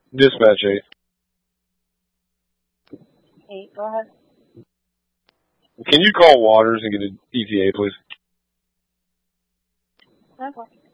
Dispatch 8. 8, go ahead. Can you call Waters and get an ETA, please? Okay.